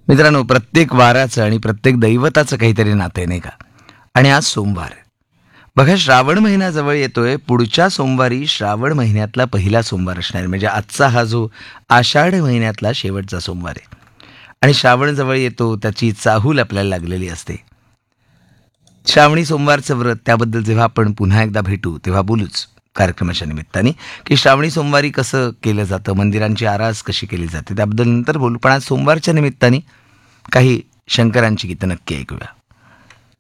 मित्रांनो, प्रत्येक वाराचं आणि प्रत्येक दैवताचं काहीतरी नातं आहे, नाही का? आणि आज सोमवार आहे. बघा, श्रावण महिना जवळ येतोय. पुढच्या सोमवारी श्रावण महिन्यातला पहिला सोमवार असणार आहे. म्हणजे आजचा हा जो आषाढ महिन्यातला शेवटचा सोमवार आहे. आणि श्रावण जवळ येतो, त्याची चाहूल आपल्याला लागलेली असते. श्रावणी सोमवारचं व्रत, त्याबद्दल जेव्हा आपण पुन्हा एकदा भेटू तेव्हा बोलूच कार्यक्रमाच्या निमित्ताने, की श्रावणी सोमवारी कसं केलं जातं, मंदिरांची आरास कशी केली जाते, त्याबद्दल नंतर बोलू. पण आज सोमवारच्या निमित्ताने काही शंकरांची गीतं नक्की ऐकूया.